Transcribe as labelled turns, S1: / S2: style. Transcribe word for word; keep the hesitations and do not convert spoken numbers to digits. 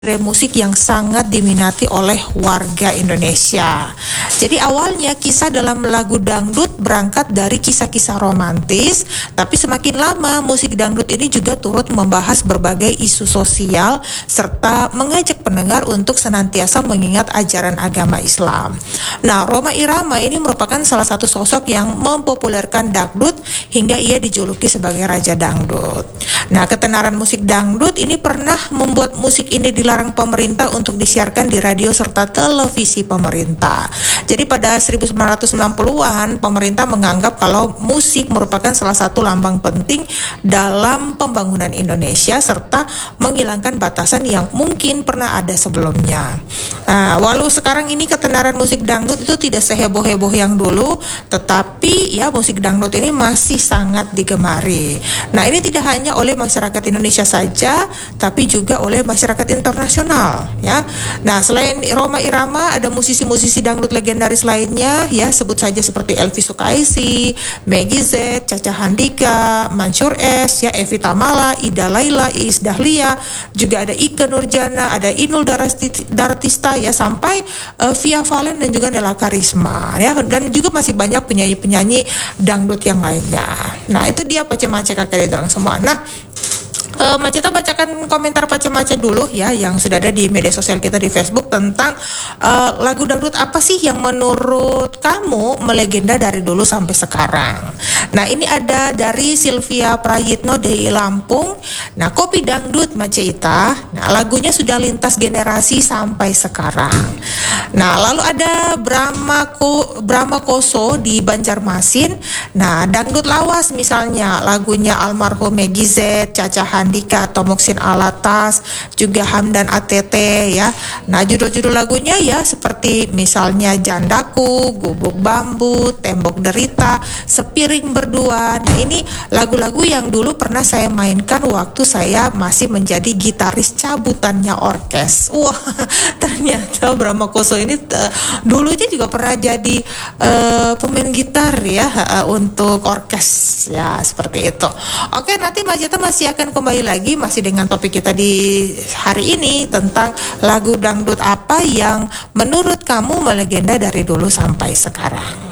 S1: musik yang sangat diminati oleh warga Indonesia. Jadi awalnya kisah dalam lagu dangdut berangkat dari kisah-kisah romantis, tapi semakin lama musik dangdut ini juga turut membahas berbagai isu sosial serta mengajak pendengar untuk senantiasa mengingat ajaran agama Islam. Nah, Rhoma Irama ini merupakan salah satu sosok yang mempopulerkan dangdut hingga ia dijuluki sebagai Raja Dangdut. Nah, ketenaran musik dangdut ini pernah membuat musik ini dilarang pemerintah untuk disiarkan di radio serta televisi pemerintah. Jadi pada seribu sembilan ratus sembilan puluhan pemerintah menganggap kalau musik merupakan salah satu lambang penting dalam pembangunan Indonesia serta menghilangkan batasan yang mungkin pernah ada sebelumnya. Nah, walau sekarang ini ketenaran musik dangdut itu tidak seheboh-heboh yang dulu, tetapi ya musik dangdut ini masih sangat digemari. Nah, ini tidak hanya oleh masyarakat Indonesia saja, tapi juga oleh masyarakat internasional, ya. Nah, selain Rhoma Irama, ada musisi-musisi dangdut legendaris lainnya, ya, sebut saja seperti Elvi Sukaesih, Meggy Z, Caca Handika, Mansyur S, ya, Evi Tamala, Ida Laila, Iis Dahlia, juga ada Ikke Nurjana, ada Inul Daratista, ya, sampai uh, Via Valen dan juga Nela Karisma, ya, dan juga masih banyak penyanyi-penyanyi dangdut yang lainnya. Nah, itu dia Pace-Mace kakek dorang semua. Nah, Uh, Maceta bacakan komentar Pace-Mace dulu ya yang sudah ada di media sosial kita di Facebook tentang uh, lagu dangdut apa sih yang menurut kamu melegenda dari dulu sampai sekarang. Nah, ini ada dari Sylvia Prayitno dari Lampung. Nah, Kopi Dangdut Maceta. Nah, lagunya sudah lintas generasi sampai sekarang. Nah, lalu ada Brahma Ko, Brahma Koso di Banjarmasin. Nah, dangdut lawas misalnya lagunya almarhum Meggy Z, Caca Handika, Tomoksin Alatas, juga Hamdan A T T, ya. Nah, judul-judul lagunya ya seperti misalnya Jandaku, Gubuk Bambu, Tembok Derita, Sepiring Berdua. Nah, ini lagu-lagu yang dulu pernah saya mainkan waktu saya masih menjadi gitaris cabutannya orkes. Wah, ternyata Brahma Koso ini uh, dulunya juga pernah jadi uh, pemain gitar ya uh, untuk orkes ya, seperti itu. Oke, nanti Maceta masih akan kembali lagi masih dengan topik kita di hari ini tentang lagu dangdut apa yang menurut kamu melegenda dari dulu sampai sekarang.